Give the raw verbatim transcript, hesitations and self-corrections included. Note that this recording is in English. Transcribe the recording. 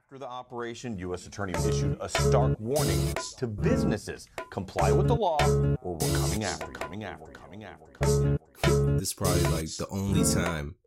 After the operation, U S attorneys issued a stark warning to businesses: comply with the law, or we're coming after, coming after, coming after, coming after. This is probably like the only time